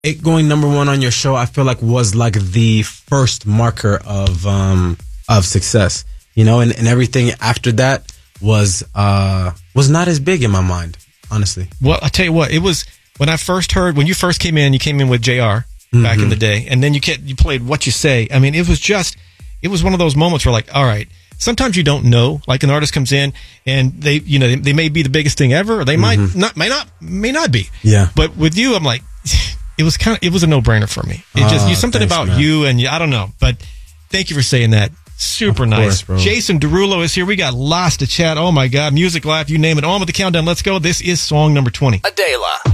it going number one on your show, I feel like was like the first marker of success, you know, and everything after that was not as big in my mind, honestly. Well, I'll tell you what, it was when you first came in, you came in with JR back in the day, and then you played What You Say. I mean, it was one of those moments where like, all right, sometimes you don't know, like an artist comes in and they may be the biggest thing ever, or they may not be. Yeah. But with you, I'm like, it was a no-brainer for me. Something about man. You and I don't know, but thank you for saying that. Super nice. Bro. Jason Derulo is here. We got lots to chat. Oh my God. Music Life, you name it. On with the countdown. Let's go. This is song number 20. Adela.